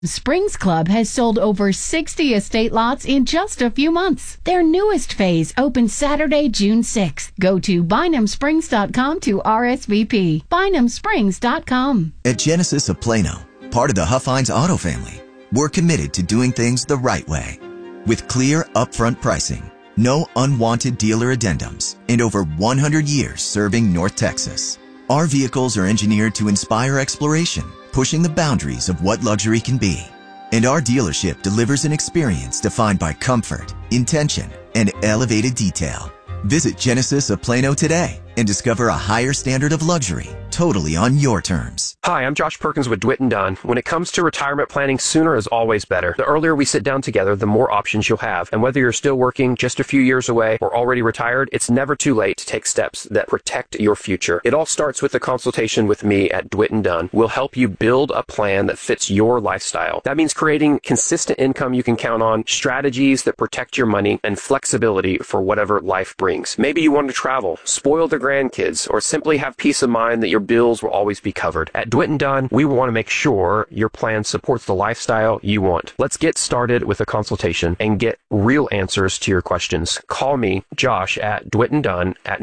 Springs Club has sold over 60 estate lots in just a few months. Their newest phase opens Saturday, June 6th. Go to BynumSprings.com to RSVP. BynumSprings.com. At Genesis of Plano, part of the Huffines Auto family, we're committed to doing things the right way. With clear, upfront pricing, no unwanted dealer addendums, and over 100 years serving North Texas. Our vehicles are engineered to inspire exploration, pushing the boundaries of what luxury can be. And our dealership delivers an experience defined by comfort, intention, and elevated detail. Visit Genesis of Plano today and discover a higher standard of luxury, totally on your terms. Hi, I'm Josh Perkins with DeWitt & Dunn. When it comes to retirement planning, sooner is always better. The earlier we sit down together, the more options you'll have. And whether you're still working, just a few years away, or already retired, it's never too late to take steps that protect your future. It all starts with a consultation with me at DeWitt & Dunn. We'll help you build a plan that fits your lifestyle. That means creating consistent income you can count on, strategies that protect your money, and flexibility for whatever life brings. Maybe you want to travel, spoil the grandkids, or simply have peace of mind that your bills will always be covered. At DeWitt & Dunn, we want to make sure your plan supports the lifestyle you want. Let's get started with a consultation and get real answers to your questions. Call me, Josh, at DeWitt & Dunn at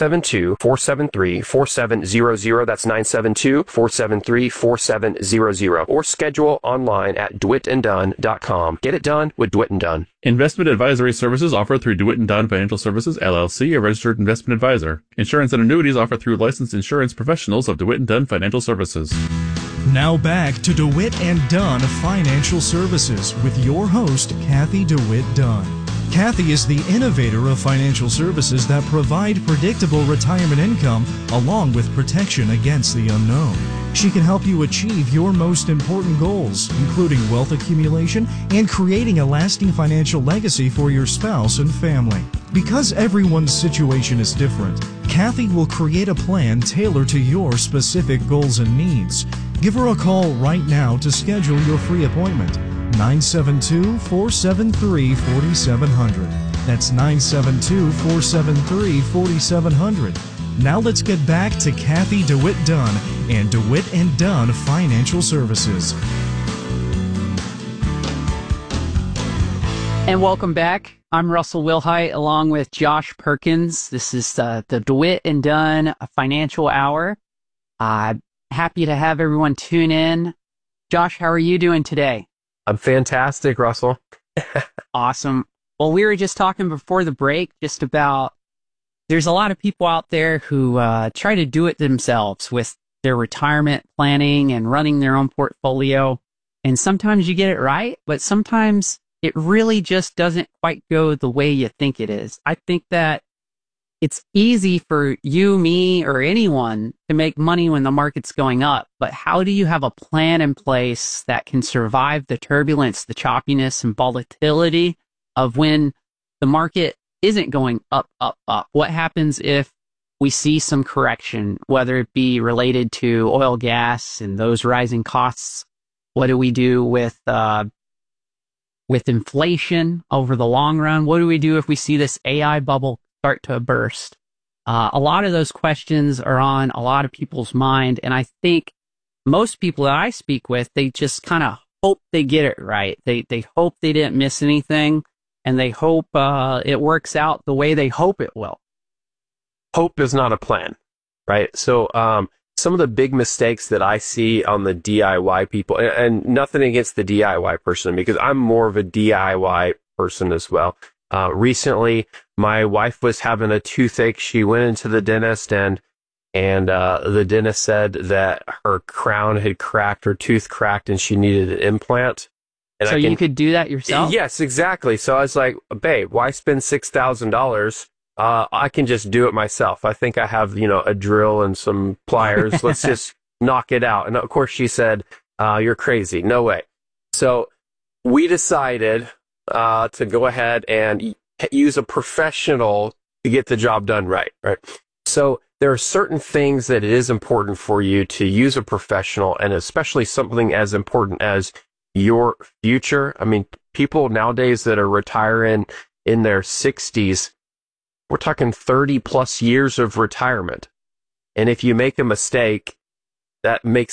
972-473-4700. That's 972-473-4700. Or schedule online at DeWittandDunn.com. Get it done with DeWitt & Dunn. Investment advisory services offered through DeWitt & Dunn Financial Services, LLC, a registered investment advisor. Insurance and annuities offered through licensed insurance professionals of DeWitt & Dunn Financial Services. Now back to DeWitt & Dunn Financial Services with your host, Kathy DeWitt Dunn. Kathy is the innovator of financial services that provide predictable retirement income along with protection against the unknown. She can help you achieve your most important goals, including wealth accumulation and creating a lasting financial legacy for your spouse and family. Because everyone's situation is different, Kathy will create a plan tailored to your specific goals and needs. Give her a call right now to schedule your free appointment. 972-473-4700. That's 972-473-4700. Now let's get back to Kathy DeWitt Dunn and DeWitt & Dunn Financial Services. And welcome back. I'm Russell Wilhite along with Josh Perkins. This is the DeWitt & Dunn Financial Hour. Happy to have everyone tune in. Josh, how are you doing today? I'm fantastic, Russell. Awesome. Well, we were just talking before the break just about there's a lot of people out there who try to do it themselves with their retirement planning and running their own portfolio. And sometimes you get it right, but sometimes it really just doesn't quite go the way you think it is. I think that it's easy for you, me, or anyone to make money when the market's going up, but how do you have a plan in place that can survive the turbulence, the choppiness, and volatility of when the market isn't going up, up, up? What happens if we see some correction, whether it be related to oil, gas, and those rising costs? What do we do with inflation over the long run? What do we do if we see this AI bubble start to burst? A lot of those questions are on a lot of people's mind, and I think most people that I speak with, they just kind of hope they get it right. They hope they didn't miss anything, and they hope it works out the way they hope it will. Hope is not a plan, right? So some of the big mistakes that I see on the DIY people, and nothing against the DIY person, because I'm more of a DIY person as well. Recently, my wife was having a toothache. She went into the dentist, and the dentist said that her crown had cracked, her tooth cracked, and she needed an implant. And so you could do that yourself? Yes, exactly. So I was like, babe, why spend $6,000? I can just do it myself. I think I have, a drill and some pliers. Let's just knock it out. And of course she said, you're crazy. No way. So we decided to go ahead and use a professional to get the job done right? So there are certain things that it is important for you to use a professional, and especially something as important as your future. I mean, people nowadays that are retiring in their 60s, we're talking 30 plus years of retirement. And if you make a mistake, that makes a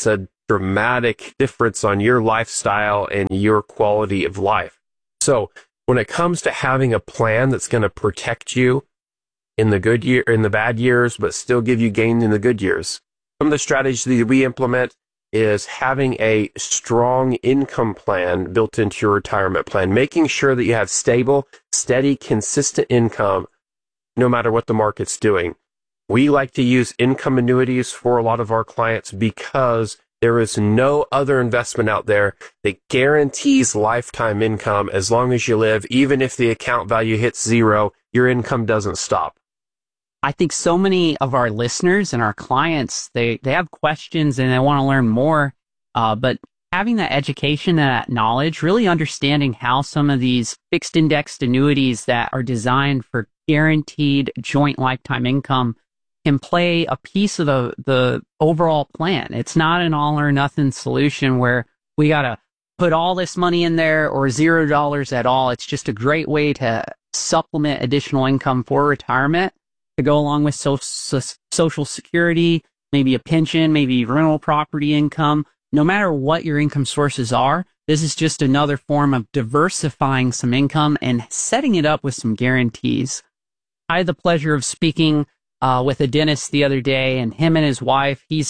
dramatic difference on your lifestyle and your quality of life. So when it comes to having a plan that's going to protect you in the bad years, but still give you gain in the good years, some of the strategies that we implement is having a strong income plan built into your retirement plan, making sure that you have stable, steady, consistent income no matter what the market's doing. We like to use income annuities for a lot of our clients because there is no other investment out there that guarantees lifetime income as long as you live. Even if the account value hits zero, your income doesn't stop. I think so many of our listeners and our clients, they have questions and they want to learn more, but having that education and that knowledge, really understanding how some of these fixed indexed annuities that are designed for guaranteed joint lifetime income can play a piece of the overall plan. It's not an all or nothing solution where we got to put all this money in there or $0 at all. It's just a great way to supplement additional income for retirement, to go along with Social Security, maybe a pension, maybe rental property income. No matter what your income sources are, this is just another form of diversifying some income and setting it up with some guarantees. I had the pleasure of speaking with a dentist the other day, and him and his wife, he's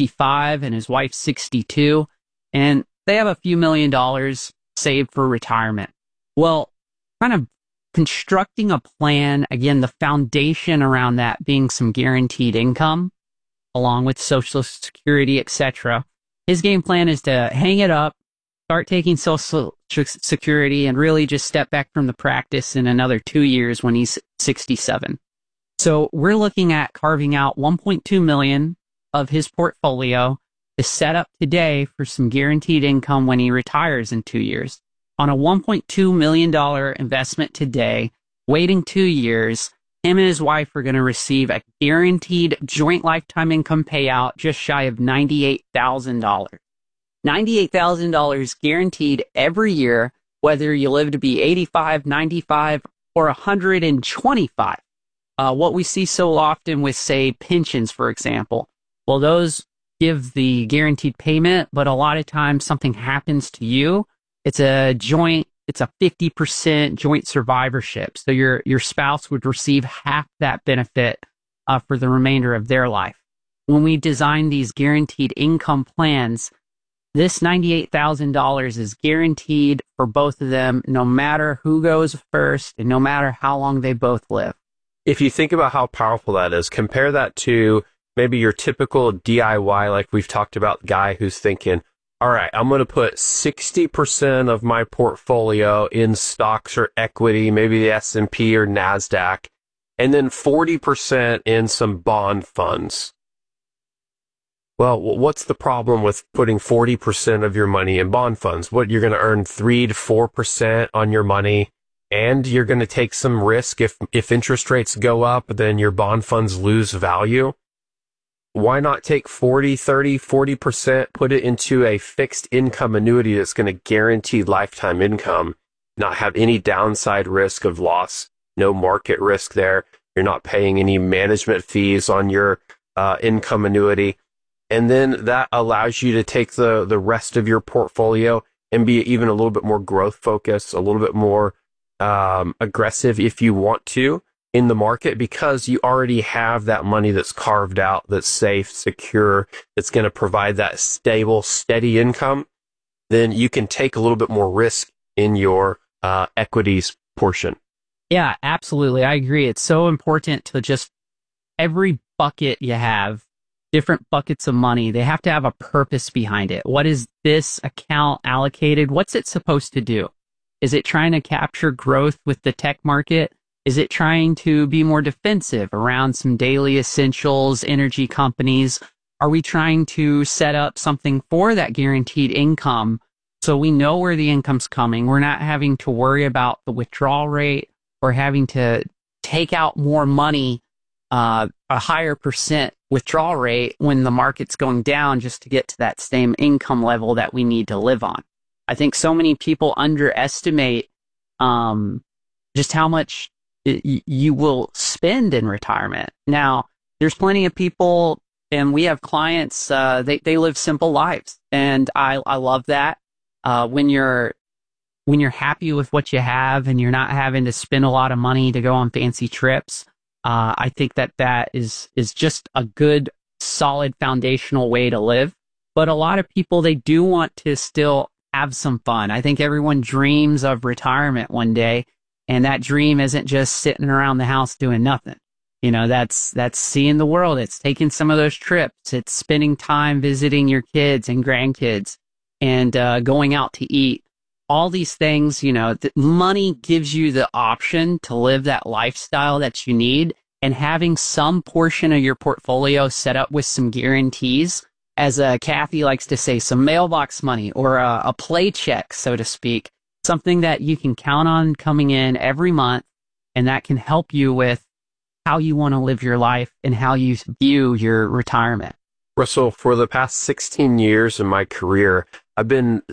65 and his wife's 62, and they have a few $1,000,000 saved for retirement. Well, kind of constructing a plan, again, the foundation around that being some guaranteed income, along with Social Security, etc. His game plan is to hang it up, start taking Social Security, and really just step back from the practice in another 2 years when he's 67. So we're looking at carving out $1.2 million of his portfolio to set up today for some guaranteed income when he retires in 2 years. On a $1.2 million investment today, waiting 2 years, him and his wife are going to receive a guaranteed joint lifetime income payout just shy of $98,000. $98,000 guaranteed every year, whether you live to be 85, 95, or 125. What we see so often with, say, pensions, for example, well, those give the guaranteed payment, but a lot of times something happens to you. It's a 50% joint survivorship. So your spouse would receive half that benefit for the remainder of their life. When we design these guaranteed income plans, this $98,000 is guaranteed for both of them, no matter who goes first and no matter how long they both live. If you think about how powerful that is, compare that to maybe your typical DIY, like we've talked about, guy who's thinking, all right, I'm going to put 60% of my portfolio in stocks or equity, maybe the S&P or NASDAQ, and then 40% in some bond funds. Well, what's the problem with putting 40% of your money in bond funds? What, you're going to earn 3 to 4% on your money, and you're going to take some risk. If interest rates go up, then your bond funds lose value. Why not take 40, 30, 40%, put it into a fixed income annuity that's going to guarantee lifetime income, not have any downside risk of loss, no market risk there. You're not paying any management fees on your income annuity. And then that allows you to take the rest of your portfolio and be even a little bit more growth focused, a little bit more aggressive if you want to in the market, because you already have that money that's carved out, that's safe, secure, that's going to provide that stable, steady income. Then you can take a little bit more risk in your equities portion. Yeah, absolutely. I agree. It's so important to just every bucket you have, different buckets of money, they have to have a purpose behind it. What is this account allocated? What's it supposed to do? Is it trying to capture growth with the tech market? Is it trying to be more defensive around some daily essentials, energy companies? Are we trying to set up something for that guaranteed income so we know where the income's coming? We're not having to worry about the withdrawal rate or having to take out more money, a higher percent withdrawal rate when the market's going down just to get to that same income level that we need to live on. I think so many people underestimate just how much you will spend in retirement. Now, there's plenty of people And we have clients, they live simple lives. And I love that. When you're happy with what you have and you're not having to spend a lot of money to go on fancy trips, I think that is just a good, solid foundational way to live. But a lot of people, they do want to still have some fun. I think everyone dreams of retirement one day, and that dream isn't just sitting around the house doing nothing. You know, that's seeing the world. It's taking some of those trips. It's spending time visiting your kids and grandkids and going out to eat. All these things, you know, money gives you the option to live that lifestyle that you need, and having some portion of your portfolio set up with some guarantees, as Kathy likes to say, some mailbox money or a play check, so to speak, something that you can count on coming in every month, and that can help you with how you want to live your life and how you view your retirement. Russell, for the past 16 years in my career, I've been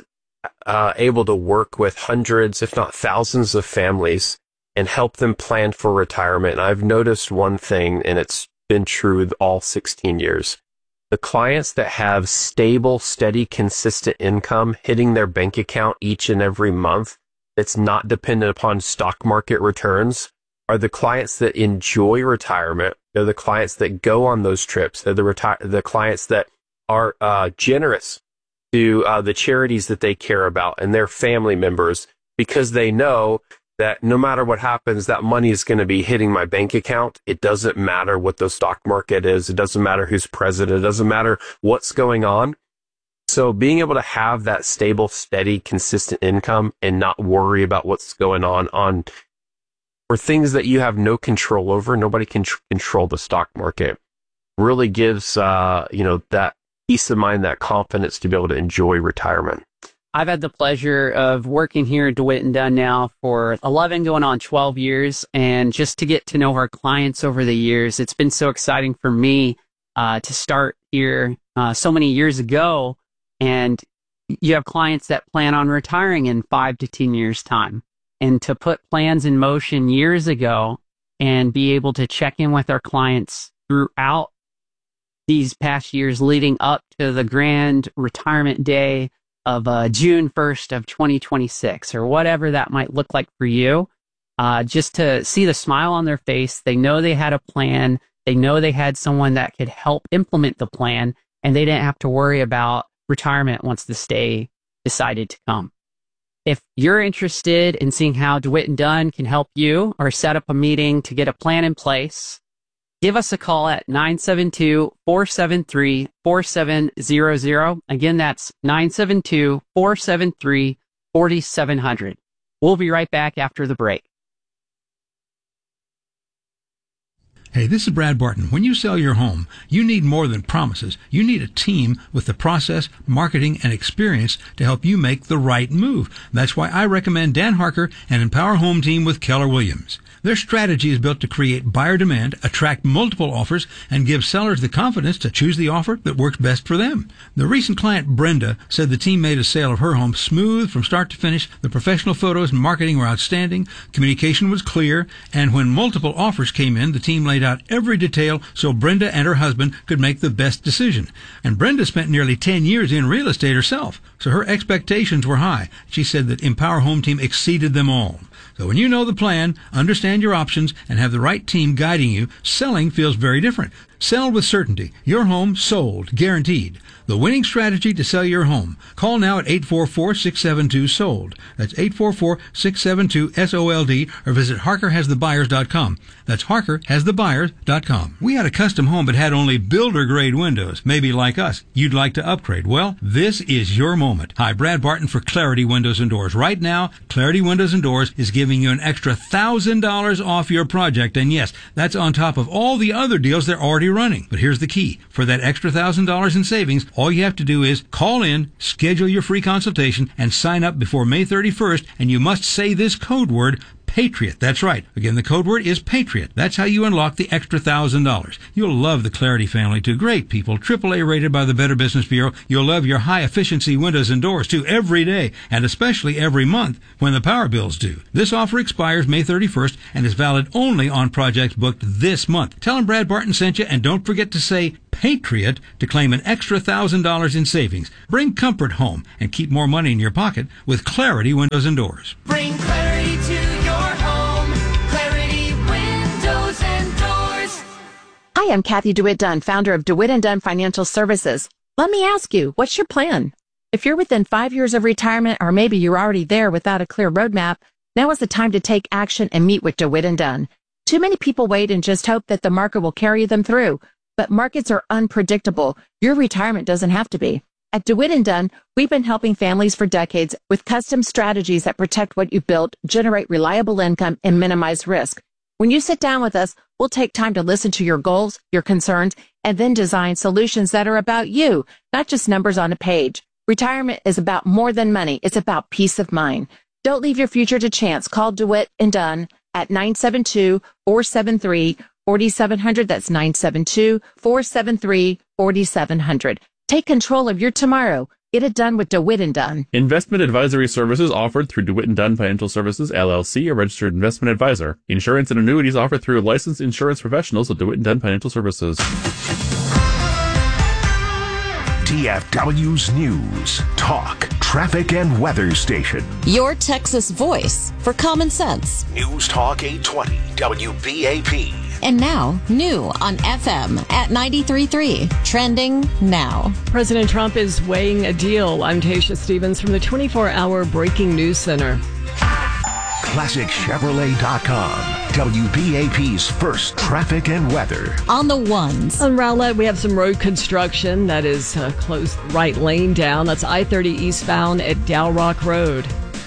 able to work with hundreds, if not thousands of families and help them plan for retirement. And I've noticed one thing, and it's been true all 16 years. The clients that have stable, steady, consistent income hitting their bank account each and every month that's not dependent upon stock market returns are the clients that enjoy retirement. They're the clients that go on those trips. They're the clients that are generous to the charities that they care about and their family members, because they know that no matter what happens, that money is going to be hitting my bank account. It doesn't matter what the stock market is. It doesn't matter who's president. It doesn't matter what's going on. So being able to have that stable, steady, consistent income and not worry about what's going on for things that you have no control over, nobody can control the stock market, really gives that peace of mind, that confidence to be able to enjoy retirement. I've had the pleasure of working here at DeWitt & Dunn now for 11 going on 12 years, and just to get to know our clients over the years, it's been so exciting for me to start here so many years ago, and you have clients that plan on retiring in 5 to 10 years' time, and to put plans in motion years ago and be able to check in with our clients throughout these past years leading up to the grand retirement day of June 1st of 2026, or whatever that might look like for you, just to see the smile on their face. They know they had a plan. They know they had someone that could help implement the plan, and they didn't have to worry about retirement once this day decided to come. If you're interested in seeing how DeWitt & Dunn can help you or set up a meeting to get a plan in place, give us a call at 972-473-4700. Again, that's 972-473-4700. We'll be right back after the break. Hey, this is Brad Barton. When you sell your home, you need more than promises. You need a team with the process, marketing, and experience to help you make the right move. That's why I recommend Dan Harker and Empower Home Team with Keller Williams. Their strategy is built to create buyer demand, attract multiple offers, and give sellers the confidence to choose the offer that works best for them. The recent client, Brenda, said the team made a sale of her home smooth from start to finish. The professional photos and marketing were outstanding, communication was clear, and when multiple offers came in, the team laid out every detail so Brenda and her husband could make the best decision. And Brenda spent nearly 10 years in real estate herself, so her expectations were high. She said that Empower Home Team exceeded them all. So when you know the plan, understand your options, and have the right team guiding you, selling feels very different. Sell with certainty. Your home sold, guaranteed. The winning strategy to sell your home. Call now at 844-672-SOLD. That's 844-672-SOLD, or visit HarkerHasTheBuyers.com. That's HarkerHasTheBuyers.com. We had a custom home but had only builder-grade windows. Maybe like us, you'd like to upgrade. Well, this is your moment. Hi, Brad Barton for Clarity Windows and Doors. Right now, Clarity Windows and Doors is giving you an extra $1,000 off your project. And yes, that's on top of all the other deals they're already running. But here's the key. For that extra $1,000 in savings, all you have to do is call in, schedule your free consultation, and sign up before May 31st, and you must say this code word, Patriot. That's right. Again, the code word is Patriot. That's how you unlock the extra $1,000. You'll love the Clarity family, too. Great people, AAA rated by the Better Business Bureau. You'll love your high-efficiency windows and doors, too, every day, and especially every month when the power bills do. This offer expires May 31st and is valid only on projects booked this month. Tell them Brad Barton sent you, and don't forget to say PATRIOT to claim an extra $1,000 in savings. Bring comfort home and keep more money in your pocket with Clarity Windows and Doors. Bring clarity to your home. Clarity Windows and Doors. Hi, I'm Kathy DeWitt Dunn, founder of DeWitt & Dunn Financial Services. Let me ask you, what's your plan? If you're within 5 years of retirement, or maybe you're already there without a clear roadmap, now is the time to take action and meet with DeWitt & Dunn. Too many people wait and just hope that the market will carry them through. But markets are unpredictable. Your retirement doesn't have to be. At DeWitt & Dunn, we've been helping families for decades with custom strategies that protect what you built, generate reliable income, and minimize risk. When you sit down with us, we'll take time to listen to your goals, your concerns, and then design solutions that are about you, not just numbers on a page. Retirement is about more than money. It's about peace of mind. Don't leave your future to chance. Call DeWitt & Dunn at 972-473-4700. That's 972-473-4700. Take control of your tomorrow. Get it done with DeWitt & Dunn. Investment advisory services offered through DeWitt & Dunn Financial Services, LLC, a registered investment advisor. Insurance and annuities offered through licensed insurance professionals of DeWitt & Dunn Financial Services. DFW's News, Talk, Traffic, and Weather Station. Your Texas voice for common sense. News Talk 820, WBAP. And now, new on FM at 93.3. Trending now. President Trump is weighing a deal. I'm Tasha Stevens from the 24-hour Breaking News Center. ClassicChevrolet.com. WBAP's first traffic and weather. On the ones. On Rowlett, we have some road construction that is closed right lane down. That's I-30 eastbound at Dow Rock Road.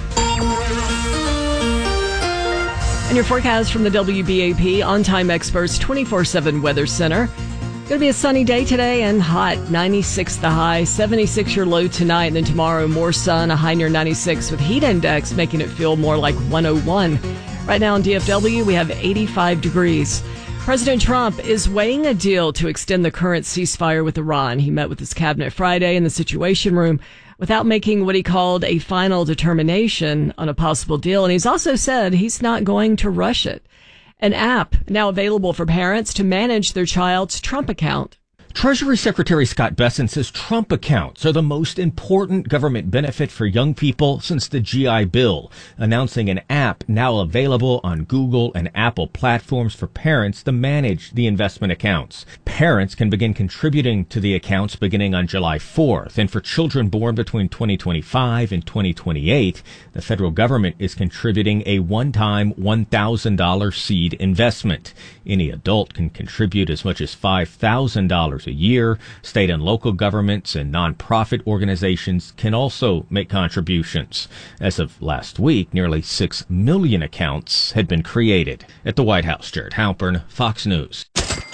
And your forecast from the WBAP On-Time Experts 24/7 Weather Center. Going to be a sunny day today and hot. 96 the high, 76 your low tonight. And then tomorrow, more sun, a high near 96 with heat index making it feel more like 101. Right now in DFW, we have 85 degrees. President Trump is weighing a deal to extend the current ceasefire with Iran. He met with his cabinet Friday in the Situation Room without making what he called a final determination on a possible deal. And he's also said he's not going to rush it. An app now available for parents to manage their child's Trump account. Treasury Secretary Scott Bessent says Trump accounts are the most important government benefit for young people since the GI Bill, announcing an app now available on Google and Apple platforms for parents to manage the investment accounts. Parents can begin contributing to the accounts beginning on July 4th, and for children born between 2025 and 2028, the federal government is contributing a one-time $1,000 seed investment. Any adult can contribute as much as $5,000 a year. State and local governments and nonprofit organizations can also make contributions. As of last week, nearly 6 million accounts had been created. At the White House, Jared Halpern, Fox News.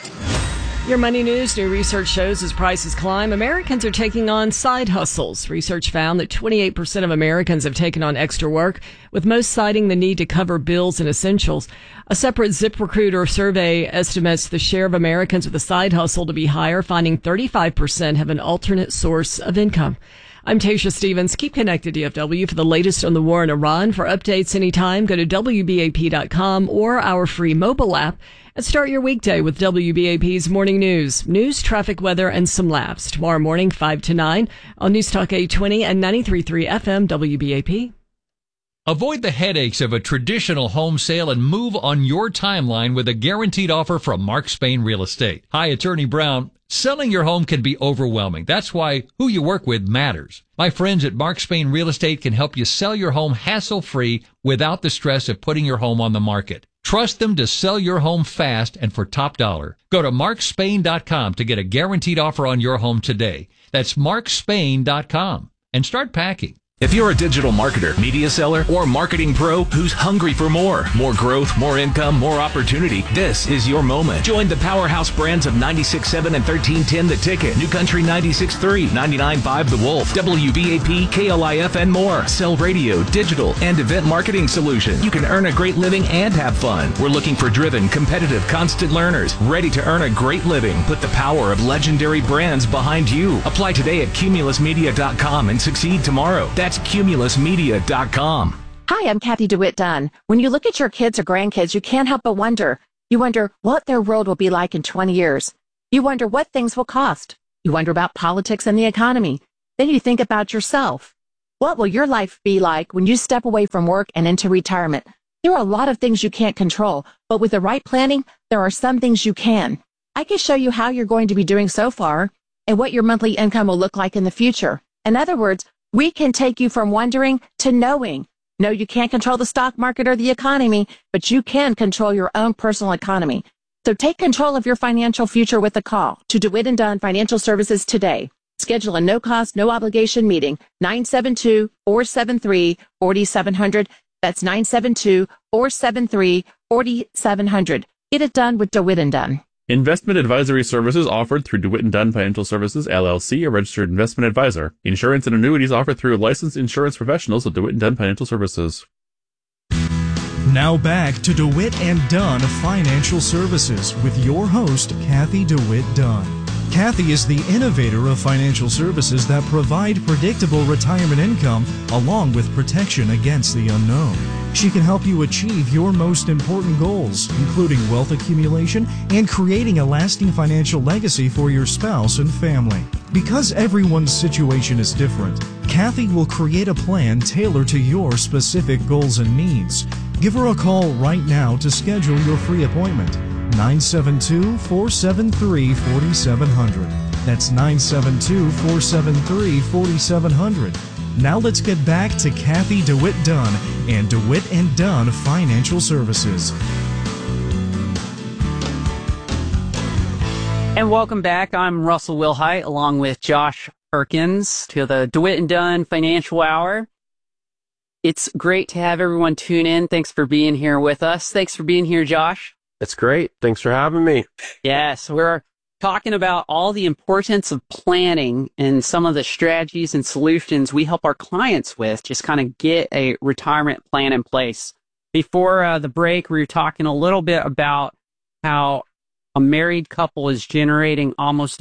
Your money news, new research shows as prices climb, Americans are taking on side hustles. Research found that 28% of Americans have taken on extra work, with most citing the need to cover bills and essentials. A separate ZipRecruiter survey estimates the share of Americans with a side hustle to be higher, finding 35% have an alternate source of income. I'm Tasha Stevens. Keep connected, DFW, for the latest on the war in Iran. For updates anytime, go to WBAP.com or our free mobile app and start your weekday with WBAP's Morning News. News, traffic, weather, and some laughs. Tomorrow morning, 5 to 9 on News Talk 820 and 93.3 FM WBAP. Avoid the headaches of a traditional home sale and move on your timeline with a guaranteed offer from Mark Spain Real Estate. Hi, Attorney Brown. Selling your home can be overwhelming. That's why who you work with matters. My friends at Mark Spain Real Estate can help you sell your home hassle-free without the stress of putting your home on the market. Trust them to sell your home fast and for top dollar. Go to markspain.com to get a guaranteed offer on your home today. That's markspain.com and start packing. If you're a digital marketer, media seller, or marketing pro who's hungry for more growth, more income, more opportunity, this is your moment. Join the powerhouse brands of 96.7 and 1310 The Ticket, New Country 96.3, 99.5 The Wolf, WBAP, KLIF, and more. Sell radio, digital, and event marketing solutions. You can earn a great living and have fun. We're looking for driven, competitive, constant learners, ready to earn a great living. Put the power of legendary brands behind you. Apply today at cumulusmedia.com and succeed tomorrow. That's cumulusmedia.com. Hi, I'm Kathy DeWitt Dunn. When you look at your kids or grandkids, you can't help but wonder. You wonder what their world will be like in 20 years. You wonder what things will cost. You wonder about politics and the economy. Then you think about yourself. What will your life be like when you step away from work and into retirement? There are a lot of things you can't control, but with the right planning, there are some things you can. I can show you how you're going to be doing so far and what your monthly income will look like in the future. In other words, we can take you from wondering to knowing. No, you can't control the stock market or the economy, but you can control your own personal economy. So take control of your financial future with a call to DeWitt & Dunn Financial Services today. Schedule a no-cost, no-obligation meeting, 972-473-4700. That's 972-473-4700. Get it done with DeWitt & Dunn. Investment advisory services offered through DeWitt & Dunn Financial Services, LLC, a registered investment advisor. Insurance and annuities offered through licensed insurance professionals of DeWitt & Dunn Financial Services. Now back to DeWitt & Dunn Financial Services with your host, Kathy DeWitt Dunn. Kathy is the innovator of financial services that provide predictable retirement income along with protection against the unknown. She can help you achieve your most important goals, including wealth accumulation and creating a lasting financial legacy for your spouse and family. Because everyone's situation is different, Kathy will create a plan tailored to your specific goals and needs. Give her a call right now to schedule your free appointment. 972-473-4700. That's 972-473-4700. Now let's get back to Kathy DeWitt Dunn and DeWitt & Dunn Financial Services. And welcome back. I'm Russell Wilhite along with Josh Perkins to the DeWitt & Dunn Financial Hour. It's great to have everyone tune in. Thanks for being here with us. Thanks for being here, Josh. It's great. Thanks for having me. Yes, we're talking about all the importance of planning and some of the strategies and solutions we help our clients with, just kind of get a retirement plan in place. Before the break, we were talking a little bit about how a married couple is generating almost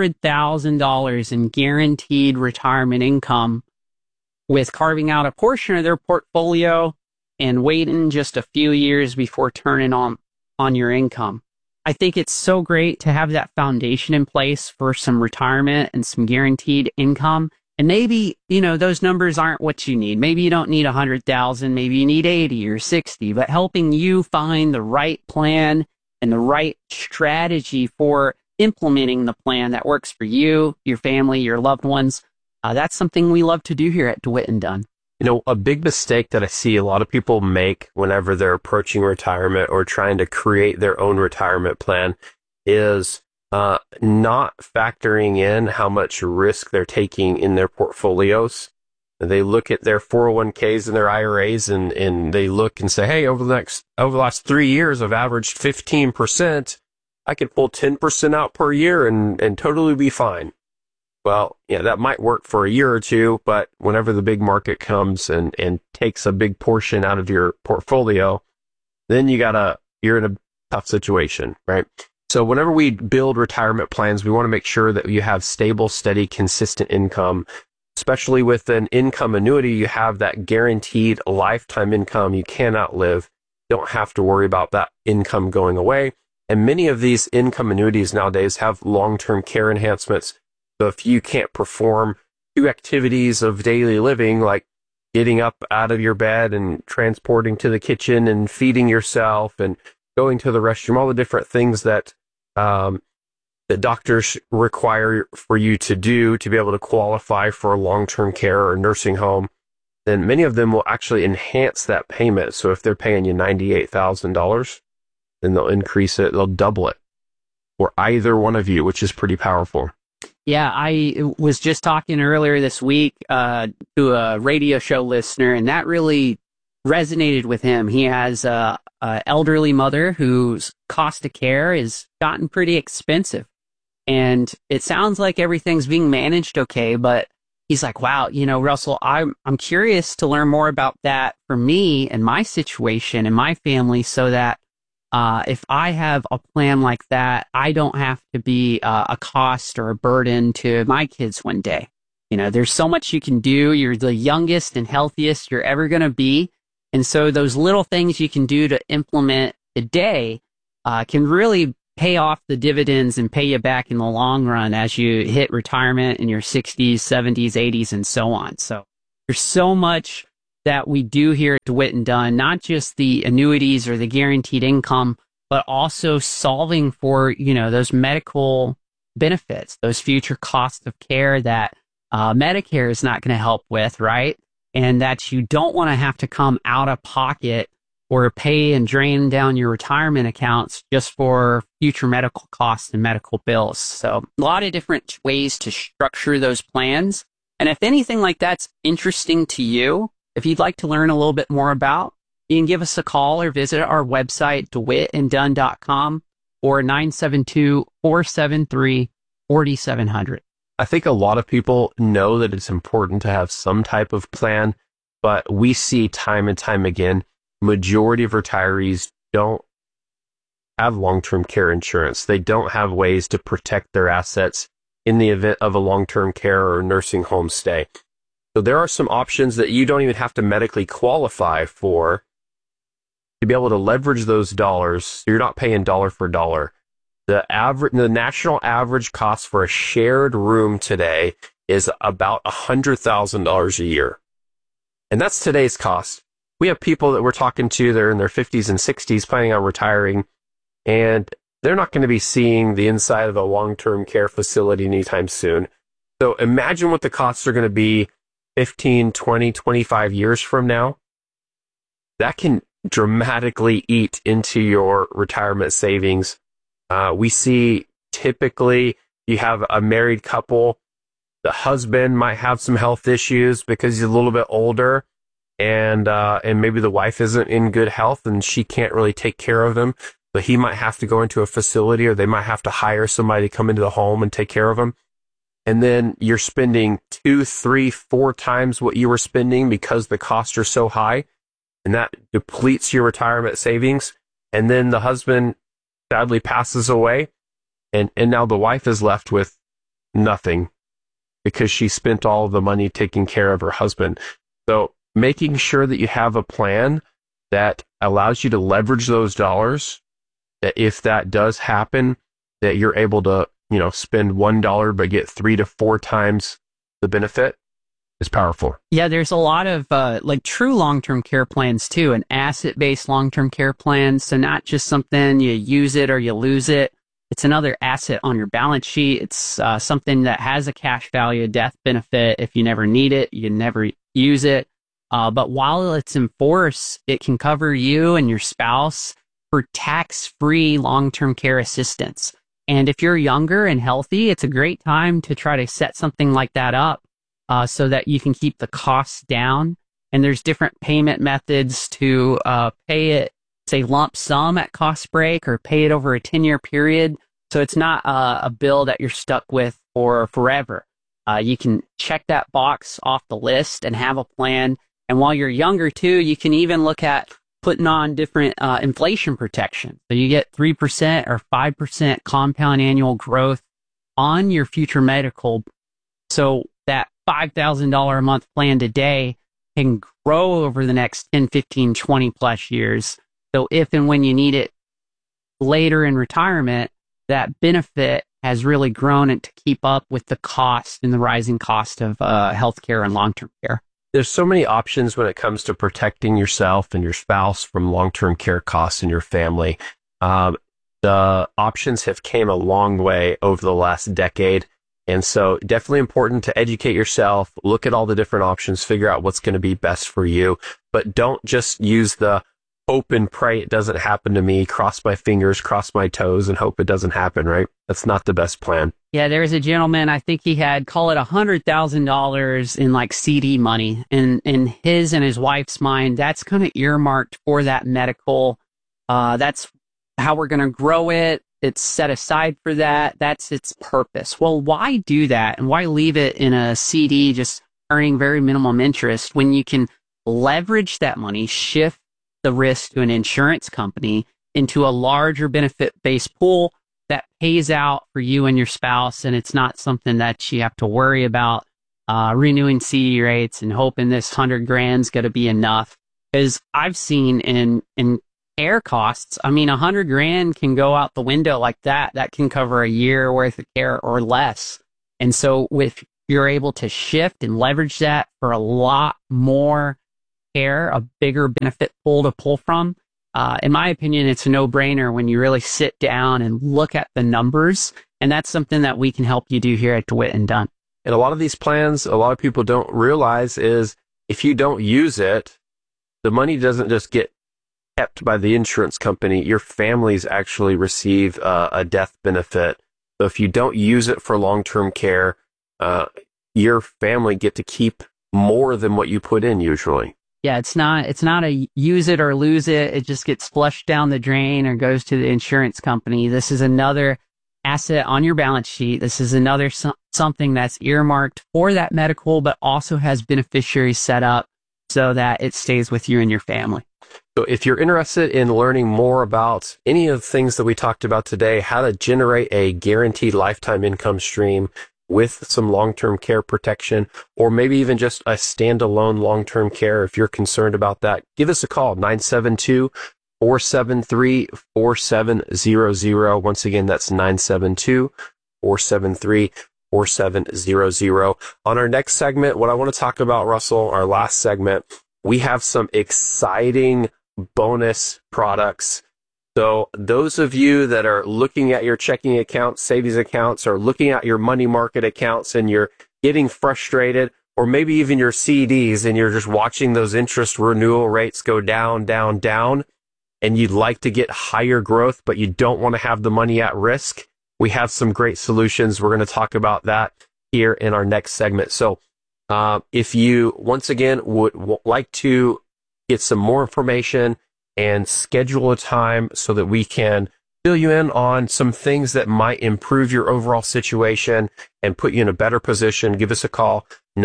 $100,000 in guaranteed retirement income with carving out a portion of their portfolio and waiting just a few years before turning on your income. I think it's so great to have that foundation in place for some retirement and some guaranteed income. And maybe, those numbers aren't what you need. Maybe you don't need 100,000, maybe you need 80 or 60, but helping you find the right plan and the right strategy for implementing the plan that works for you, your family, your loved ones. That's something we love to do here at DeWitt & Dunn. A big mistake that I see a lot of people make whenever they're approaching retirement or trying to create their own retirement plan is not factoring in how much risk they're taking in their portfolios. They look at their 401ks and their IRAs and they look and say, hey, over the last 3 years, I've averaged 15%. I could pull 10% out per year and totally be fine. Well, yeah, that might work for a year or two, but whenever the big market comes and takes a big portion out of your portfolio, then you're in a tough situation, right? So whenever we build retirement plans, we want to make sure that you have stable, steady, consistent income. Especially with an income annuity, you have that guaranteed lifetime income you cannot live. You don't have to worry about that income going away. And many of these income annuities nowadays have long-term care enhancements. So if you can't perform 2 activities of daily living, like getting up out of your bed and transporting to the kitchen and feeding yourself and going to the restroom, all the different things that the doctors require for you to do to be able to qualify for long-term care or nursing home, then many of them will actually enhance that payment. So if they're paying you $98,000, then they'll increase it, they'll double it for either one of you, which is pretty powerful. Yeah, I was just talking earlier this week to a radio show listener, and that really resonated with him. He has an elderly mother whose cost of care has gotten pretty expensive. And it sounds like everything's being managed okay, but he's like, wow, Russell, I'm curious to learn more about that for me and my situation and my family so that if I have a plan like that, I don't have to be a cost or a burden to my kids one day. There's so much you can do. You're the youngest and healthiest you're ever going to be. And so those little things you can do to implement today can really pay off the dividends and pay you back in the long run as you hit retirement in your 60s, 70s, 80s, and so on. So there's so much that we do here at DeWitt and Dunn, not just the annuities or the guaranteed income, but also solving for, those medical benefits, those future costs of care that Medicare is not going to help with, right? And that you don't want to have to come out of pocket or pay and drain down your retirement accounts just for future medical costs and medical bills. So a lot of different ways to structure those plans. And if anything like that's interesting to you, if you'd like to learn a little bit more about, you can give us a call or visit our website, DeWittandDunn.com, or 972-473-4700. I think a lot of people know that it's important to have some type of plan, but we see time and time again, majority of retirees don't have long-term care insurance. They don't have ways to protect their assets in the event of a long-term care or nursing home stay. So there are some options that you don't even have to medically qualify for to be able to leverage those dollars. So you're not paying dollar for dollar. The national average cost for a shared room today is about $100,000 a year. And that's today's cost. We have people that we're talking to, they're in their 50s and 60s planning on retiring, and they're not going to be seeing the inside of a long-term care facility anytime soon. So imagine what the costs are going to be 15, 20, 25 years from now. That can dramatically eat into your retirement savings. We see typically you have a married couple, the husband might have some health issues because he's a little bit older, and maybe the wife isn't in good health and she can't really take care of him, but he might have to go into a facility, or they might have to hire somebody to come into the home and take care of him. And then you're spending 2, 3, 4 times what you were spending because the costs are so high, and that depletes your retirement savings. And then the husband sadly passes away, and now the wife is left with nothing because she spent all of the money taking care of her husband. So making sure that you have a plan that allows you to leverage those dollars, that if that does happen, that you're able to, spend $1 but get 3 to 4 times the benefit, is powerful. Yeah, there's a lot of true long-term care plans too, and asset-based long-term care plans. So not just something you use it or you lose it. It's another asset on your balance sheet. It's something that has a cash value, death benefit. If you never need it, you never use it. But while it's in force, it can cover you and your spouse for tax-free long-term care assistance. And if you're younger and healthy, it's a great time to try to set something like that up so that you can keep the costs down. And there's different payment methods to pay it, say, lump sum at cost break, or pay it over a 10-year period. So it's not a bill that you're stuck with for forever. You can check that box off the list and have a plan. And while you're younger, too, you can even look at putting on different inflation protection. So you get 3% or 5% compound annual growth on your future medical. So that $5,000 a month plan today can grow over the next 10, 15, 20 plus years. So if and when you need it later in retirement, that benefit has really grown and to keep up with the cost and the rising cost of healthcare and long-term care. There's so many options when it comes to protecting yourself and your spouse from long-term care costs in your family. The options have came a long way over the last decade. And so definitely important to educate yourself, look at all the different options, figure out what's going to be best for you. But don't just use the hope and pray it doesn't happen to me, cross my fingers, cross my toes, and hope it doesn't happen, right? That's not the best plan. Yeah, there's a gentleman, I think he had, call it $100,000 in like CD money. And in his and his wife's mind, that's kind of earmarked for that medical. That's how we're going to grow it. It's set aside for that. That's its purpose. Well, why do that? And why leave it in a CD just earning very minimum interest when you can leverage that money, shift the risk to an insurance company into a larger benefit-based pool that pays out for you and your spouse, and it's not something that you have to worry about renewing CD rates and hoping this $100,000 is going to be enough. Because I've seen in care costs, I mean, $100,000 can go out the window like that. That can cover a year worth of care or less. And so if you're able to shift and leverage that for a lot more care, a bigger benefit pool to pull from, in my opinion, it's a no-brainer when you really sit down and look at the numbers. And that's something that we can help you do here at DeWitt and Dunn. And a lot of these plans, a lot of people don't realize is if you don't use it, the money doesn't just get kept by the insurance company. Your families actually receive a death benefit. So if you don't use it for long-term care, your family get to keep more than what you put in usually. Yeah, it's not a use it or lose it. It just gets flushed down the drain or goes to the insurance company. This is another asset on your balance sheet. This is another something that's earmarked for that medical, but also has beneficiaries set up so that it stays with you and your family. So if you're interested in learning more about any of the things that we talked about today, how to generate a guaranteed lifetime income stream with some long-term care protection, or maybe even just a standalone long-term care, if you're concerned about that, give us a call, 972-473-4700. Once again, that's 972-473-4700. On our next segment, what I want to talk about, Russell, our last segment, we have some exciting bonus products. So those of you that are looking at your checking accounts, savings accounts, or looking at your money market accounts and you're getting frustrated, or maybe even your CDs and you're just watching those interest renewal rates go down, down, down, and you'd like to get higher growth, but you don't want to have the money at risk, we have some great solutions. We're going to talk about that here in our next segment. So if you, once again, would like to get some more information and schedule a time so that we can fill you in on some things that might improve your overall situation and put you in a better position, give us a call,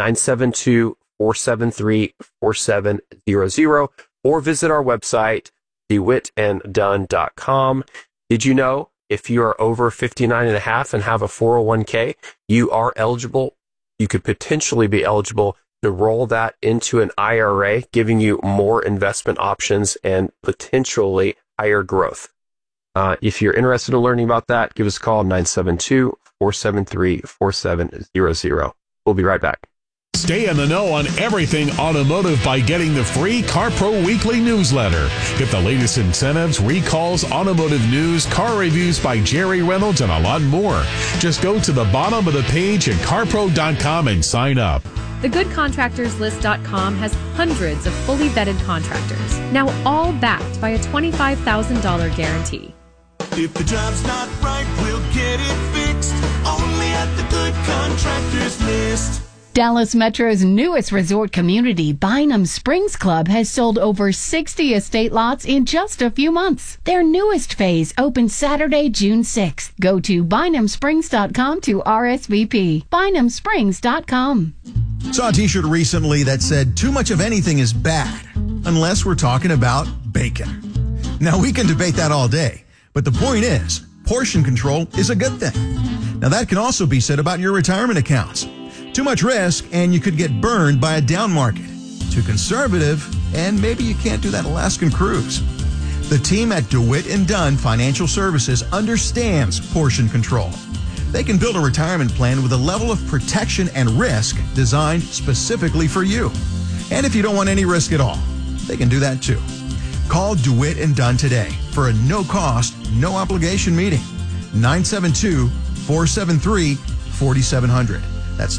972-473-4700, or visit our website, DeWittandDunn.com. Did you know if you are over 59 and a half and have a 401k, you are eligible, you could potentially be eligible to roll that into an IRA, giving you more investment options and potentially higher growth. If you're interested in learning about that, give us a call, 972-473-4700. We'll be right back. Stay in the know on everything automotive by getting the free CarPro Weekly newsletter. Get the latest incentives, recalls, automotive news, car reviews by Jerry Reynolds, and a lot more. Just go to the bottom of the page at carpro.com and sign up. TheGoodContractorsList.com has hundreds of fully vetted contractors, now all backed by a $25,000 guarantee. If the job's not right, we'll get it fixed. Only at the Good Contractors List. Dallas Metro's newest resort community, Bynum Springs Club, has sold over 60 estate lots in just a few months. Their newest phase opens Saturday, June 6th. Go to BynumSprings.com to RSVP. BynumSprings.com. Saw a t-shirt recently that said, "Too much of anything is bad, unless we're talking about bacon." Now, we can debate that all day, but the point is, portion control is a good thing. Now, that can also be said about your retirement accounts. Too much risk, and you could get burned by a down market. Too conservative, and maybe you can't do that Alaskan cruise. The team at DeWitt & Dunn Financial Services understands portion control. They can build a retirement plan with a level of protection and risk designed specifically for you. And if you don't want any risk at all, they can do that too. Call DeWitt & Dunn today for a no-cost, no-obligation meeting. 972-473-4700. That's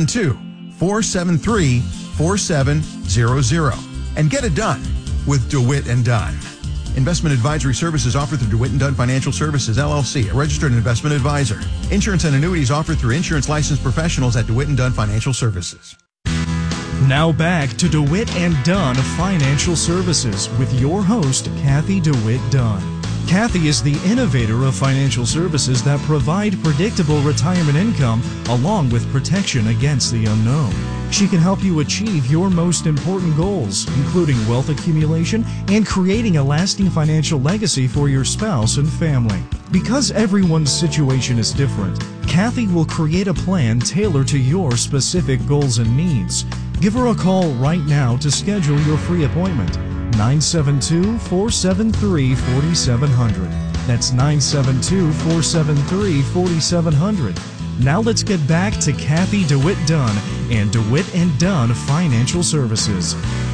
972-473-4700. And get it done with DeWitt & Dunn. Investment advisory services offered through DeWitt & Dunn Financial Services, LLC, a registered investment advisor. Insurance and annuities offered through insurance licensed professionals at DeWitt & Dunn Financial Services. Now back to DeWitt & Dunn Financial Services with your host, Kathy DeWitt Dunn. Kathy is the innovator of financial services that provide predictable retirement income along with protection against the unknown. She can help you achieve your most important goals, including wealth accumulation and creating a lasting financial legacy for your spouse and family. Because everyone's situation is different, Kathy will create a plan tailored to your specific goals and needs. Give her a call right now to schedule your free appointment. 972-473-4700. That's 972-473-4700. Now let's get back to Kathy DeWitt Dunn and DeWitt and Dunn Financial Services.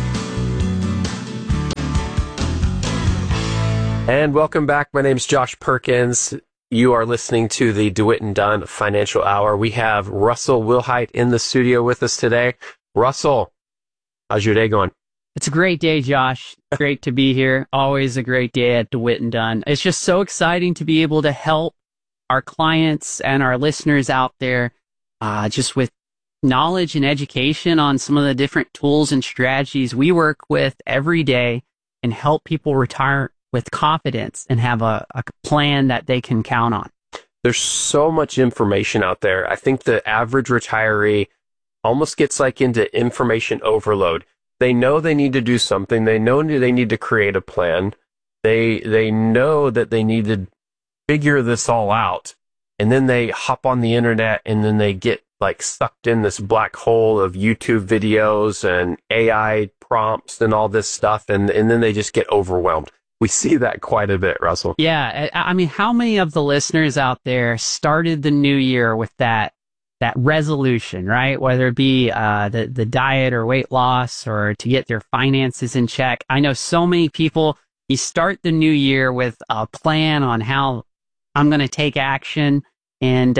And welcome back. My name's Josh Perkins. You are listening to the DeWitt and Dunn Financial Hour. We have Russell Wilhite in the studio with us today. Russell, how's your day going? It's a great day, Josh. Great to be here. Always a great day at DeWitt and Dunn. It's just so exciting to be able to help our clients and our listeners out there just with knowledge and education on some of the different tools and strategies we work with every day and help people retire with confidence and have a plan that they can count on. There's so much information out there. I think the average retiree almost gets like into information overload. They know they need to do something. They know they need to create a plan. They know that they need to figure this all out, and then they hop on the internet and then they get like sucked in this black hole of YouTube videos and AI prompts and all this stuff, and then they just get overwhelmed. We see that quite a bit, Russell. Yeah, I mean, how many of the listeners out there started the new year with that resolution, right? Whether it be the diet or weight loss or to get their finances in check. I know so many people, you start the new year with a plan on how I'm going to take action and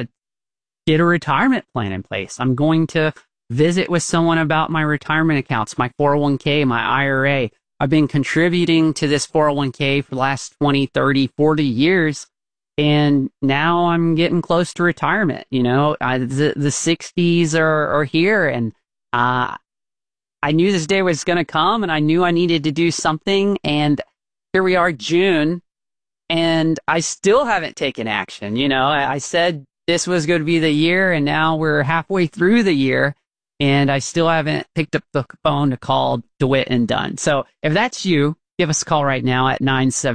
get a retirement plan in place. I'm going to visit with someone about my retirement accounts, my 401k, my IRA. I've been contributing to this 401k for the last 20, 30, 40 years, and now I'm getting close to retirement. You know, the 60s are here, and I knew this day was going to come, and I knew I needed to do something, and here we are, June, and I still haven't taken action. You know, I said this was going to be the year, and now we're halfway through the year, and I still haven't picked up the phone to call DeWitt and Dunn. So if that's you, give us a call right now at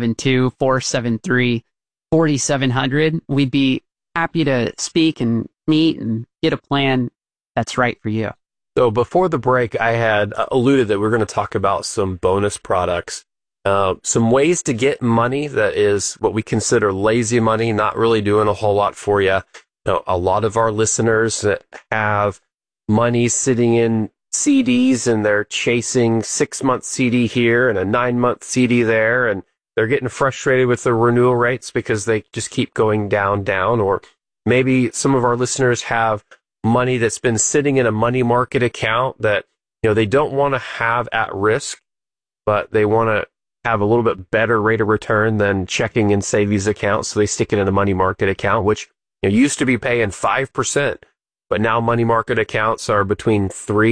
972-473-4700. We'd be happy to speak and meet and get a plan that's right for you. So before the break, I had alluded that we're going to talk about some bonus products. Some ways to get money that is what we consider lazy money, not really doing a whole lot for you. A lot of our listeners that have money sitting in CDs and they're chasing 6-month CD here and a 9-month CD there, and they're getting frustrated with the renewal rates because they just keep going down. Or maybe some of our listeners have money that's been sitting in a money market account that, they don't want to have at risk, but they want to have a little bit better rate of return than checking and savings accounts. So they stick it in a money market account, which used to be paying 5%, but now money market accounts are between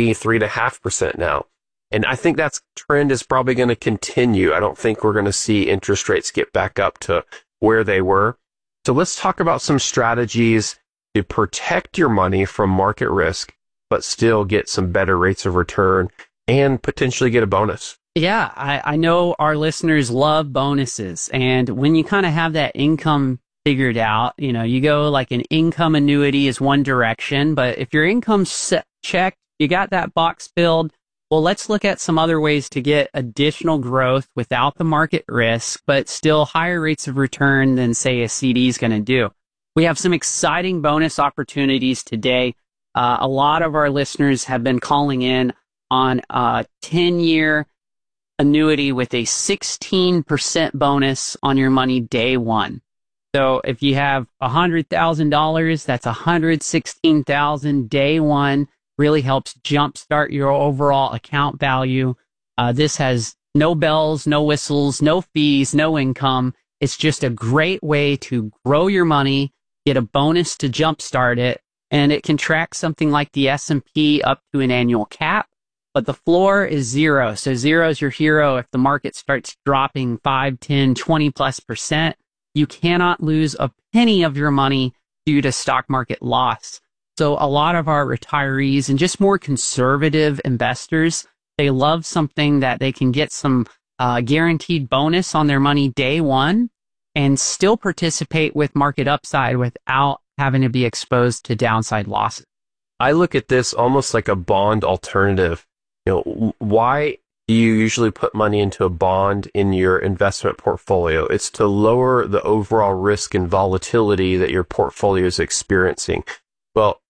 3.5% now. And I think that trend is probably going to continue. I don't think we're going to see interest rates get back up to where they were. So let's talk about some strategies to protect your money from market risk, but still get some better rates of return and potentially get a bonus. Yeah, I know our listeners love bonuses. And when you kind of have that income figured out, you go like an income annuity is one direction, but if your income's checked, you got that box filled, well, let's look at some other ways to get additional growth without the market risk, but still higher rates of return than, say, a CD is going to do. We have some exciting bonus opportunities today. A lot of our listeners have been calling in on a 10-year annuity with a 16% bonus on your money day one. So if you have $100,000, that's $116,000 day one. Really helps jumpstart your overall account value. This has no bells, no whistles, no fees, no income. It's just a great way to grow your money, get a bonus to jumpstart it, and it can track something like the S&P up to an annual cap. But the floor is zero. So zero is your hero. If the market starts dropping 5, 10, 20+%, you cannot lose a penny of your money due to stock market loss. So a lot of our retirees and just more conservative investors, they love something that they can get some guaranteed bonus on their money day one and still participate with market upside without having to be exposed to downside losses. I look at this almost like a bond alternative. Why do you usually put money into a bond in your investment portfolio? It's to lower the overall risk and volatility that your portfolio is experiencing. Well,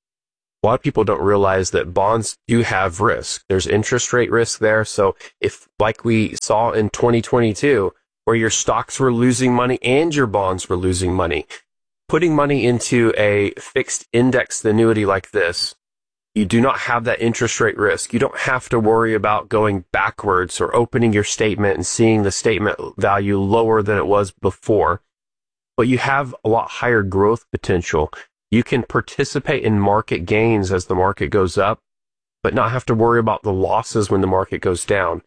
a lot of people don't realize that bonds do have risk. There's interest rate risk there. So if, like we saw in 2022, where your stocks were losing money and your bonds were losing money, putting money into a fixed indexed annuity like this, you do not have that interest rate risk. You don't have to worry about going backwards or opening your statement and seeing the statement value lower than it was before. But you have a lot higher growth potential. You can participate in market gains as the market goes up, but not have to worry about the losses when the market goes down.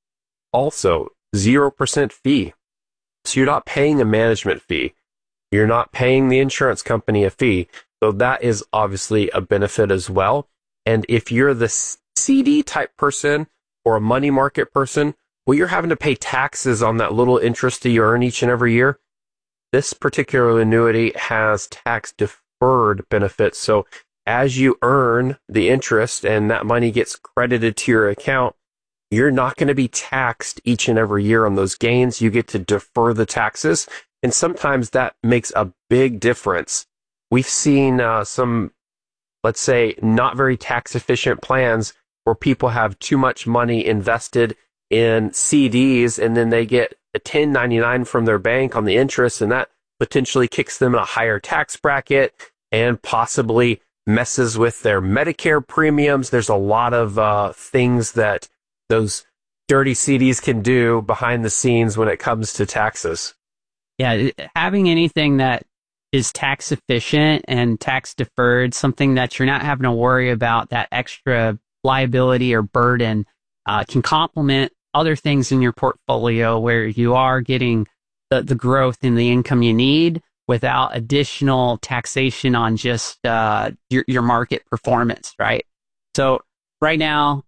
Also, 0% fee. So you're not paying a management fee. You're not paying the insurance company a fee. So that is obviously a benefit as well. And if you're the CD type person or a money market person, well, you're having to pay taxes on that little interest that you earn each and every year. This particular annuity has tax deferred benefits. So as you earn the interest and that money gets credited to your account, you're not going to be taxed each and every year on those gains. You get to defer the taxes. And sometimes that makes a big difference. We've seen some, let's say, not very tax efficient plans where people have too much money invested in CDs and then they get a 1099 from their bank on the interest, and that potentially kicks them in a higher tax bracket and possibly messes with their Medicare premiums. There's a lot of things that those dirty CDs can do behind the scenes when it comes to taxes. Yeah, having anything that is tax efficient and tax deferred, something that you're not having to worry about that extra liability or burden, can complement other things in your portfolio where you are getting the growth in the income you need without additional taxation on just your market performance, right? So right now,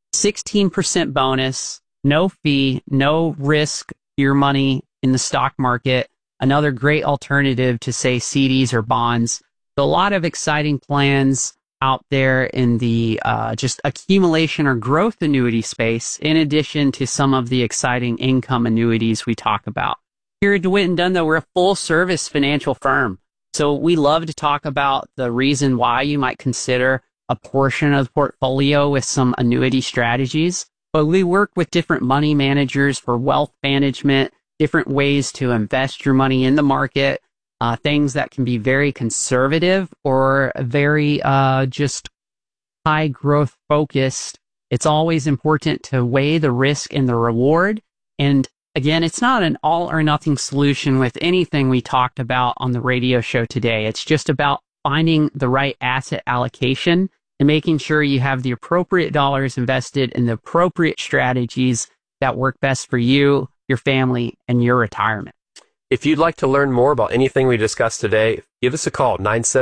16% bonus, no fee, no risk your money in the stock market. Another great alternative to, say, CDs or bonds. So a lot of exciting plans out there in the just accumulation or growth annuity space, in addition to some of the exciting income annuities we talk about. Here at DeWitt & Dunn, though, we're a full-service financial firm. So we love to talk about the reason why you might consider a portion of the portfolio with some annuity strategies. But we work with different money managers for wealth management, different ways to invest your money in the market, things that can be very conservative or very just high growth focused. It's always important to weigh the risk and the reward. And again, it's not an all or nothing solution with anything we talked about on the radio show today. It's just about finding the right asset allocation and making sure you have the appropriate dollars invested in the appropriate strategies that work best for you, your family, and your retirement. If you'd like to learn more about anything we discussed today, give us a call,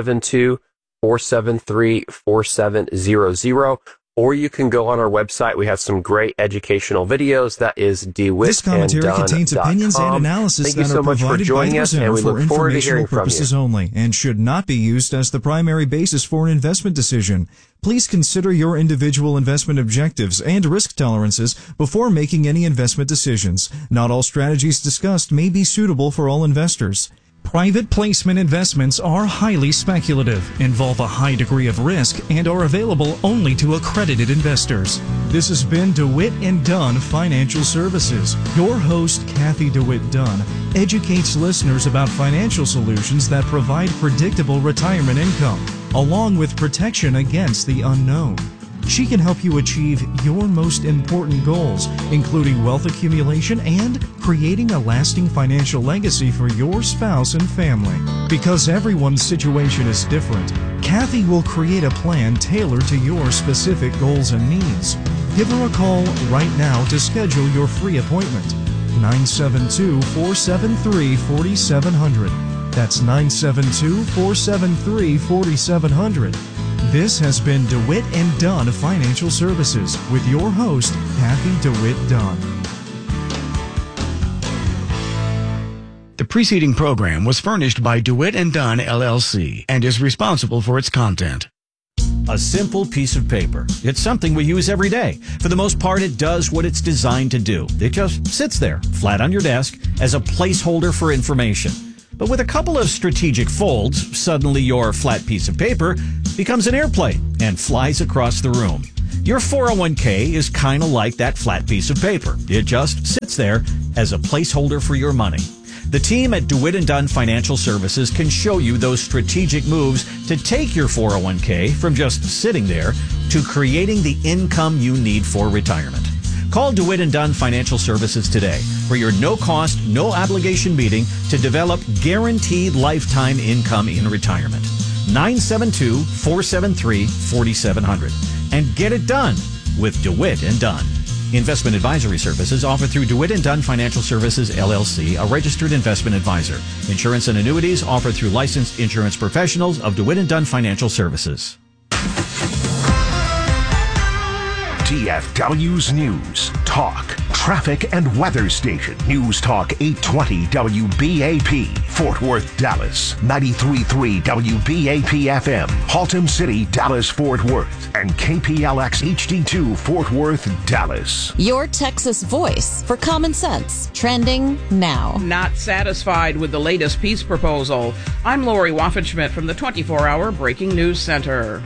972-473-4700, or you can go on our website. We have some great educational videos. That is DeWittandDunn.com. This commentary contains opinions and analysis that are provided by the presenter for informational purposes only and should not be used as the primary basis for an investment decision. Please consider your individual investment objectives and risk tolerances before making any investment decisions. Not all strategies discussed may be suitable for all investors. Private placement investments are highly speculative, involve a high degree of risk, and are available only to accredited investors. This has been DeWitt & Dunn Financial Services. Your host, Kathy DeWitt Dunn, educates listeners about financial solutions that provide predictable retirement income, along with protection against the unknown. She can help you achieve your most important goals, including wealth accumulation and creating a lasting financial legacy for your spouse and family. Because everyone's situation is different, Kathy will create a plan tailored to your specific goals and needs. Give her a call right now to schedule your free appointment. 972-473-4700. That's 972-473-4700. This has been DeWitt & Dunn Financial Services with your host, Kathy DeWitt Dunn. The preceding program was furnished by DeWitt & Dunn, LLC, and is responsible for its content. A simple piece of paper. It's something we use every day. For the most part, it does what it's designed to do. It just sits there, flat on your desk, as a placeholder for information. But with a couple of strategic folds, suddenly your flat piece of paper becomes an airplane and flies across the room. Your 401k is kind of like that flat piece of paper. It just sits there as a placeholder for your money. The team at DeWitt & Dunn Financial Services can show you those strategic moves to take your 401k from just sitting there to creating the income you need for retirement. Call DeWitt & Dunn Financial Services today for your no-cost, no-obligation meeting to develop guaranteed lifetime income in retirement. 972-473-4700. And get it done with DeWitt & Dunn. Investment advisory services offered through DeWitt & Dunn Financial Services, LLC, a registered investment advisor. Insurance and annuities offered through licensed insurance professionals of DeWitt & Dunn Financial Services. DFW's News, Talk, Traffic and Weather Station. News Talk 820 WBAP, Fort Worth, Dallas. 93.3 WBAP FM, Haltom City, Dallas, Fort Worth. And KPLX HD2, Fort Worth, Dallas. Your Texas voice for common sense. Trending now. Not satisfied with the latest peace proposal. I'm Lori Waffenschmidt from the 24-hour Breaking News Center.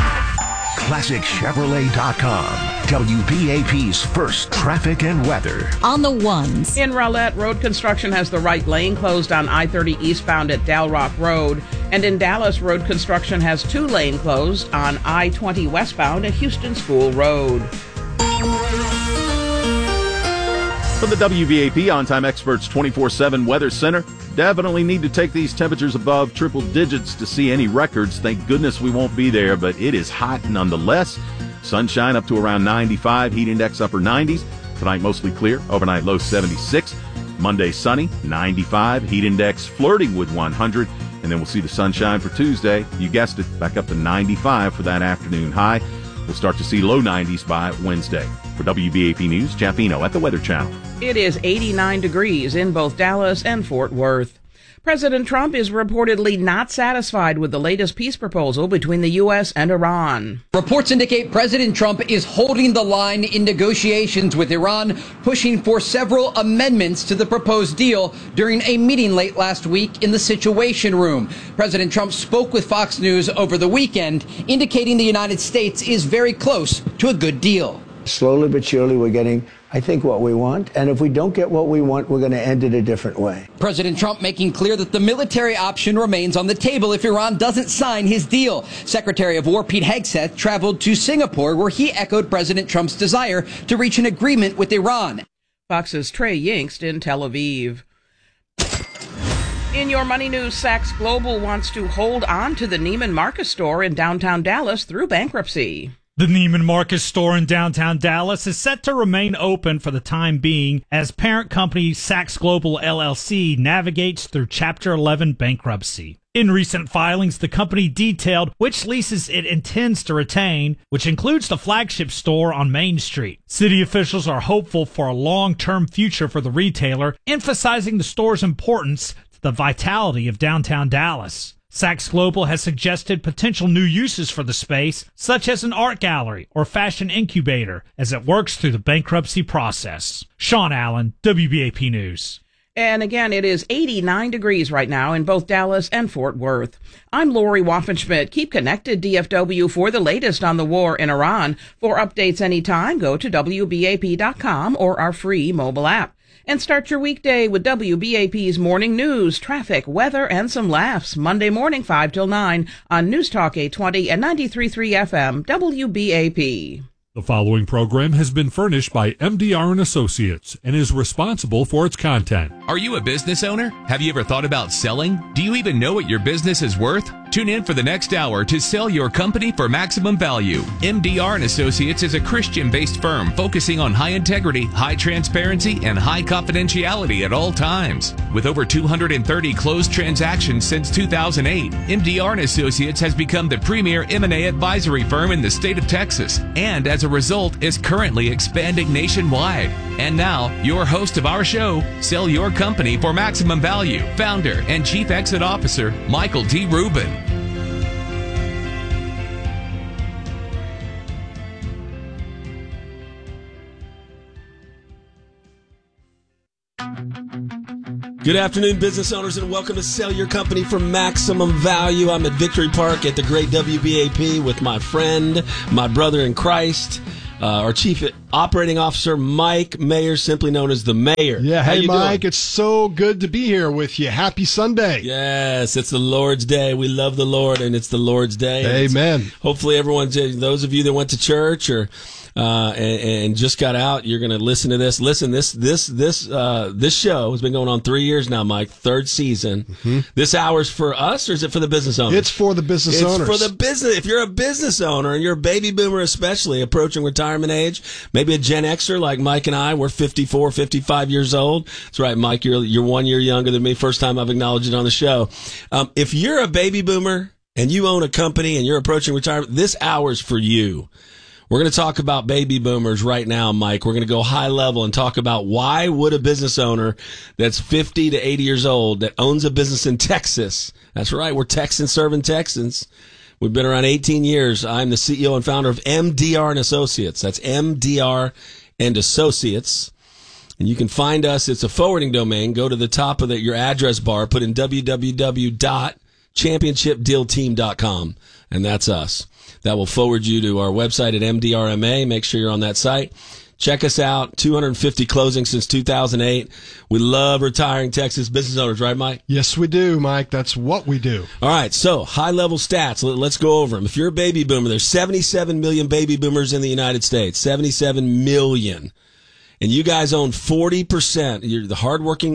ClassicChevrolet.com. WBAP's first traffic and weather. On the ones. In Rowlett, road construction has the right lane closed on I-30 eastbound at Dalrock Road. And in Dallas, road construction has 2 lane closed on I-20 westbound at Houston School Road. From the WBAP On-Time Experts 24/7 Weather Center, definitely need to take these temperatures above triple digits to see any records. Thank goodness we won't be there, but it is hot nonetheless. Sunshine up to around 95, heat index upper 90s. Tonight mostly clear, overnight low 76. Monday sunny, 95, heat index flirting with 100. And then we'll see the sunshine for Tuesday. You guessed it, back up to 95 for that afternoon high. We'll start to see low 90s by Wednesday. For WBAP News, Jeff Eno at the Weather Channel. It is 89 degrees in both Dallas and Fort Worth. President Trump is reportedly not satisfied with the latest peace proposal between the U.S. and Iran. Reports indicate President Trump is holding the line in negotiations with Iran, pushing for several amendments to the proposed deal during a meeting late last week in the Situation Room. President Trump spoke with Fox News over the weekend, indicating the United States is very close to a good deal. Slowly but surely, we're getting, I think, what we want. And if we don't get what we want, we're going to end it a different way. President Trump making clear that the military option remains on the table if Iran doesn't sign his deal. Secretary of War Pete Hegseth traveled to Singapore, where he echoed President Trump's desire to reach an agreement with Iran. Fox's Trey Yingst in Tel Aviv. In your money news, Saks Global wants to hold on to the Neiman Marcus store in downtown Dallas through bankruptcy. The Neiman Marcus store in downtown Dallas is set to remain open for the time being as parent company Saks Global LLC navigates through Chapter 11 bankruptcy. In recent filings, the company detailed which leases it intends to retain, which includes the flagship store on Main Street. City officials are hopeful for a long-term future for the retailer, emphasizing the store's importance to the vitality of downtown Dallas. Saks Global has suggested potential new uses for the space, such as an art gallery or fashion incubator, as it works through the bankruptcy process. Sean Allen, WBAP News. And again, it is 89 degrees right now in both Dallas and Fort Worth. I'm Lori Waffenschmidt. Keep connected, DFW, for the latest on the war in Iran. For updates anytime, go to WBAP.com or our free mobile app. And start your weekday with WBAP's morning news, traffic, weather, and some laughs. Monday morning, 5 till 9 on News Talk 820 and 93.3 FM, WBAP. The following program has been furnished by MDR & Associates and is responsible for its content. Are you a business owner? Have you ever thought about selling? Do you even know what your business is worth? Tune in for the next hour to sell your company for maximum value. MDR & Associates is a Christian-based firm focusing on high integrity, high transparency, and high confidentiality at all times. With over 230 closed transactions since 2008, MDR & Associates has become the premier M&A advisory firm in the state of Texas, and as a result is currently expanding nationwide. And now, your host of our show, Sell Your Company for Maximum Value, founder and Chief Exit Officer, Michael D. Rubin. Good afternoon, business owners, and welcome to Sell Your Company for Maximum Value. I'm at Victory Park at the great WBAP with my friend, my brother in Christ, our Chief Operating Officer, Mike Mayer, simply known as the Mayor. Yeah, How hey, you Mike, doing? it's so good to be here with you. Happy Sunday. Yes, it's the Lord's Day. We love the Lord, and it's the Lord's Day. Amen. Hopefully everyone's, those of you that went to church or and just got out, you're going to listen to this. Listen, this show has been going on 3 years now, Mike. Third season. Mm-hmm. This hour's for us, or is it for the business owners? It's for the business owners. It's for the business. If you're a business owner and you're a baby boomer, especially approaching retirement age, maybe a Gen Xer like Mike and I, we're 54, 55 years old. That's right, Mike. You're 1 year younger than me. First time I've acknowledged it on the show. If you're a baby boomer and you own a company and you're approaching retirement, this hour's for you. We're going to talk about baby boomers right now, Mike. We're going to go high level and talk about why would a business owner that's 50 to 80 years old that owns a business in Texas. That's right. We're Texans serving Texans. We've been around 18 years. I'm the CEO and founder of MDR and Associates. That's MDR and Associates. And you can find us. It's a forwarding domain. Go to the top of your address bar, put in www.championshipdealteam.com, and that's us. That will forward you to our website at MDRMA. Make sure you're on that site. Check us out. 250 closings since 2008. We love retiring Texas business owners, right, Mike? Yes, we do, Mike. That's what we do. All right, so high-level stats. Let's go over them. If you're a baby boomer, there's 77 million baby boomers in the United States. 77 million. And you guys own 40%. You're the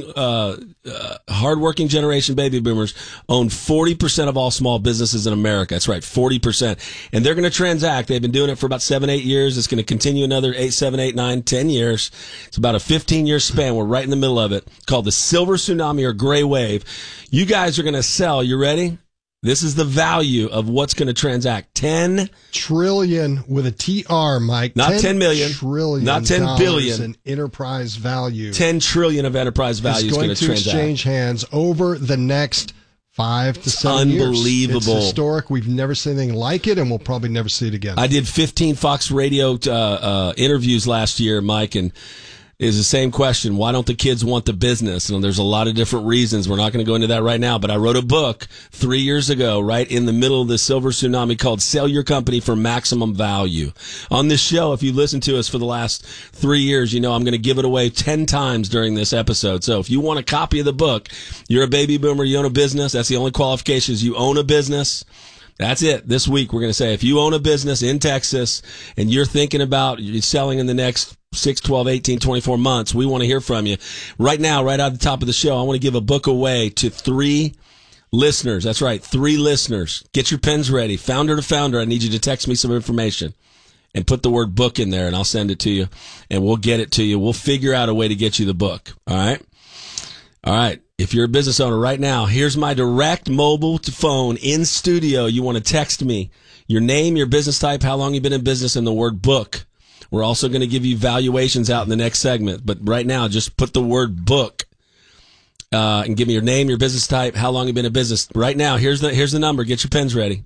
hardworking generation baby boomers own 40% of all small businesses in America. That's right, 40%. And they're going to transact. They've been doing it for about 7-8 years. It's going to continue another 8, 7, 8, 9, 10 years. It's about a 15-year span. We're right in the middle of it. Called the Silver Tsunami or Gray Wave. You guys are going to sell. You ready? This is the value of what's going to transact. 10 trillion with a TR, Mike. Not 10 million. Trillion. Not 10 billion. In enterprise value. 10 trillion of enterprise value is going to transact. Exchange hands over the next 5 to 7 years. Unbelievable. It's historic. We've never seen anything like it, and we'll probably never see it again. I did 15 Fox Radio interviews last year, Mike, and is the same question. Why don't the kids want the business? And there's a lot of different reasons. We're not going to go into that right now, but I wrote a book 3 years ago, right in the middle of the silver tsunami, called Sell Your Company for Maximum Value. On this show, if you listen to us for the last 3 years, you know I'm going to give it away 10 times during this episode. So if you want a copy of the book, you're a baby boomer, you own a business, that's the only qualification is you own a business. That's it. This week, we're going to say if you own a business in Texas and you're thinking about selling in the next 6, 12, 18, 24 months, we want to hear from you. Right now, right out the top of the show, I want to give a book away to 3 listeners. That's right, 3 listeners. Get your pens ready. Founder to founder, I need you to text me some information and put the word book in there, and I'll send it to you, and we'll get it to you. We'll figure out a way to get you the book. All right? All right. If you're a business owner right now, here's my direct mobile phone in studio. You want to text me your name, your business type, how long you've been in business, and the word book. We're also going to give you valuations out in the next segment. But right now, just put the word book and give me your name, your business type, how long you've been in business. Right now, here's the number. Get your pens ready.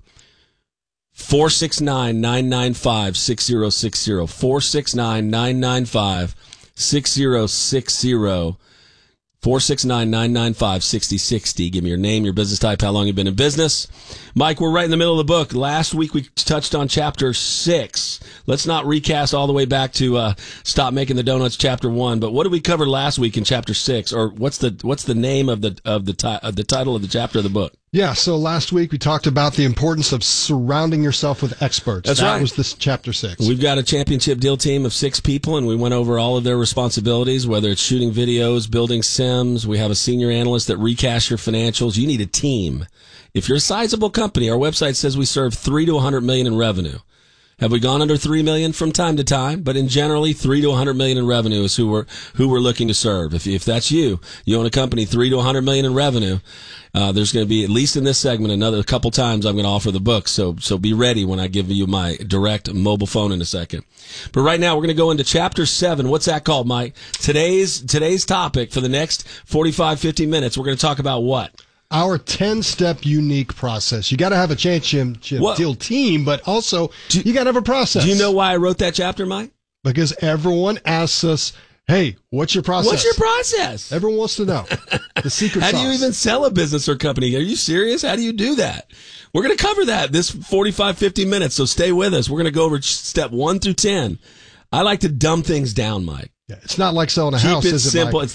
469-995-6060. 469-995-6060. 469-995-6060. Give me your name, your business type, how long you've been in business. Mike, we're right in the middle of the book. Last week we touched on chapter 6. Let's not recast all the way back to Stop Making the Donuts, chapter 1. But what did we cover last week in chapter 6? Or what's the name of the title of the chapter of the book? Yeah, so last week we talked about the importance of surrounding yourself with experts. That's right. That was this chapter 6. We've got a championship deal team of 6 people, and we went over all of their responsibilities, whether it's shooting videos, building sims. We have a senior analyst that recasts your financials. You need a team. If you're a sizable company, our website says we serve 3 to 100 million in revenue. Have we gone under 3 million from time to time? But in generally, 3 to 100 million in revenue is who we're looking to serve. If that's you own a company 3 to 100 million in revenue. There's going to be, at least in this segment, another couple times I'm going to offer the book. So be ready when I give you my direct mobile phone in a second. But right now we're going to go into chapter 7. What's that called, Mike? Today's topic for the next 45, 50 minutes, we're going to talk about what? Our 10-step unique process. You got to have a championship deal team, but also you got to have a process. Do you know why I wrote that chapter, Mike? Because everyone asks us, Hey, what's your process? What's your process? Everyone wants to know. The secret How sauce. do you even sell a business or company? Are you serious? How do you do that? We're going to cover that this 45, 50 minutes, so stay with us. We're going to go over step 1 through 10. I like to dumb things down, Mike. Yeah, it's not like selling a Keep house, it is it, simple. Mike?